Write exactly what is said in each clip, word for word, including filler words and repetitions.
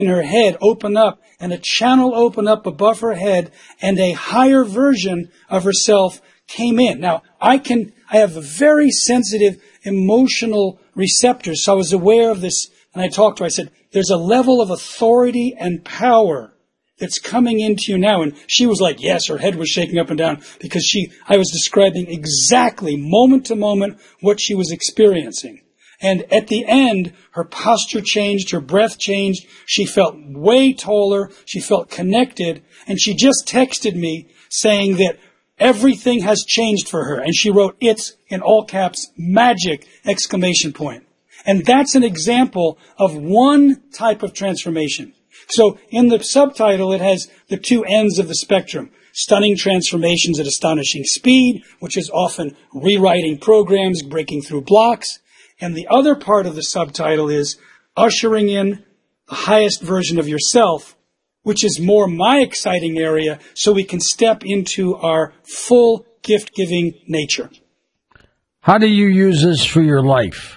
in her head open up and a channel open up above her head and a higher version of herself came in. Now, I can, I have a very sensitive emotional receptors, so I was aware of this, and I talked to her. I said, there's a level of authority and power that's coming into you now. And she was like, yes, her head was shaking up and down because she, I was describing exactly, moment to moment, what she was experiencing. And at the end, her posture changed, her breath changed, she felt way taller, she felt connected, and she just texted me saying that everything has changed for her. And she wrote, it's, in all caps, magic, exclamation point. And that's an example of one type of transformation. So in the subtitle, it has the two ends of the spectrum. Stunning transformations at astonishing speed, which is often rewriting programs, breaking through blocks. And the other part of the subtitle is ushering in the highest version of yourself, which is more my exciting area, so we can step into our full gift-giving nature. How do you use this for your life?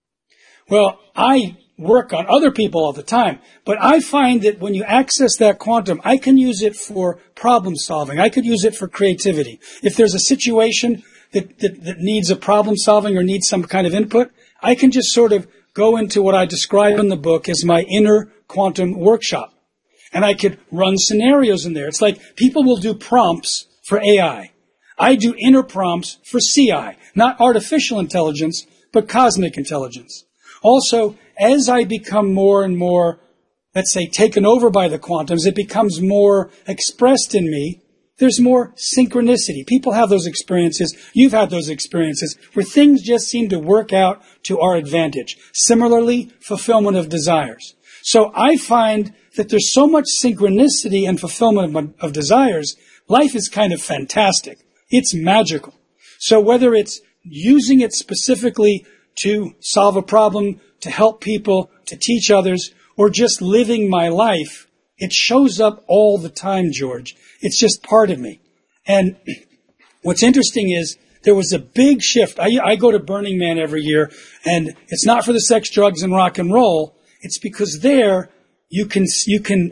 Well, I work on other people all the time, but I find that when you access that quantum, I can use it for problem solving. I could use it for creativity. If there's a situation that, that, that needs a problem solving or needs some kind of input, I can just sort of go into what I describe in the book as my inner quantum workshop. And I could run scenarios in there. It's like people will do prompts for A I. I do inner prompts for C I, not artificial intelligence, but cosmic intelligence. Also, as I become more and more, let's say, taken over by the quantums, it becomes more expressed in me. There's more synchronicity. People have those experiences. You've had those experiences where things just seem to work out to our advantage. Similarly, fulfillment of desires. So I find that there's so much synchronicity and fulfillment of, of desires. Life is kind of fantastic. It's magical. So whether it's using it specifically to solve a problem, to help people, to teach others, or just living my life, it shows up all the time, George. It's just part of me. And what's interesting is there was a big shift. I, I go to Burning Man every year, and it's not for the sex, drugs, and rock and roll. It's because there you can you can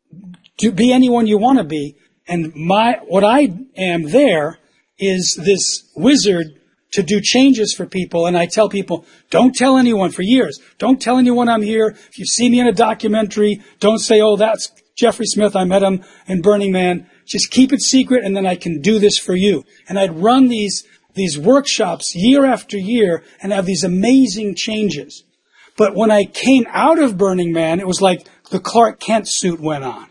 do, be anyone you want to be. And my what I am there is this wizard to do changes for people. And I tell people, don't tell anyone for years. Don't tell anyone I'm here. If you see me in a documentary, don't say, oh, that's Jeffrey Smith. I met him in Burning Man. Just keep it secret, and then I can do this for you. And I'd run these these workshops year after year and have these amazing changes. But when I came out of Burning Man, it was like the Clark Kent suit went on.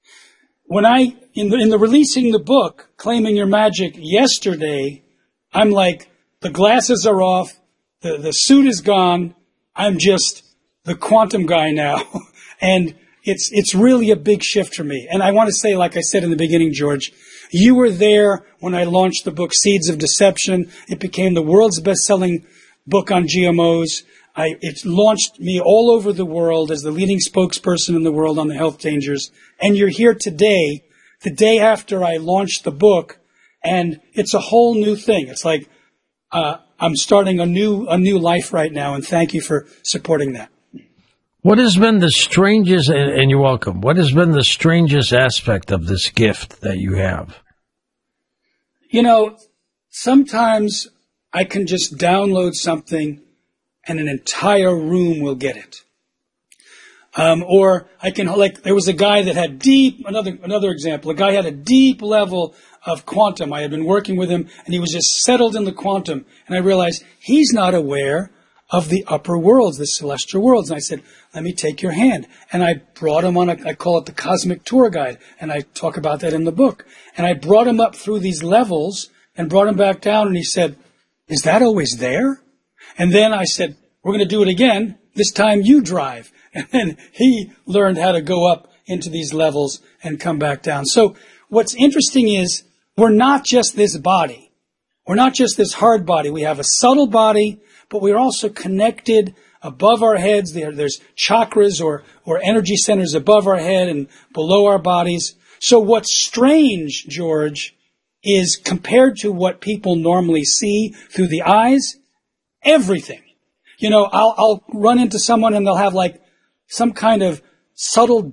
When I, in the, in the releasing the book, Claiming Your Magic yesterday, I'm like, the glasses are off, the, the suit is gone, I'm just the quantum guy now. And it's it's really a big shift for me. And I want to say, like I said in the beginning, George, you were there when I launched the book Seeds of Deception. It became the world's best-selling book on G M Os. I, it launched me all over the world as the leading spokesperson in the world on the health dangers. And you're here today, the day after I launched the book, and it's a whole new thing. It's like uh, I'm starting a new a new life right now, and thank you for supporting that. What has been the strangest, and, and you're welcome, what has been the strangest aspect of this gift that you have? You know, sometimes I can just download something and an entire room will get it. Um, or I can, like, there was a guy that had deep, another another example, a guy had a deep level of quantum. I had been working with him, and he was just settled in the quantum. And I realized he's not aware of the upper worlds, the celestial worlds. And I said, let me take your hand. And I brought him on, a, I call it the cosmic tour guide, and I talk about that in the book. And I brought him up through these levels and brought him back down, and he said, is that always there? And then I said, we're going to do it again. This time you drive. And then he learned how to go up into these levels and come back down. So what's interesting is we're not just this body. We're not just this hard body. We have a subtle body, but we're also connected above our heads. There, there's chakras or, or energy centers above our head and below our bodies. So what's strange, George, is compared to what people normally see through the eyes, everything. You know, I'll, I'll run into someone and they'll have like some kind of subtle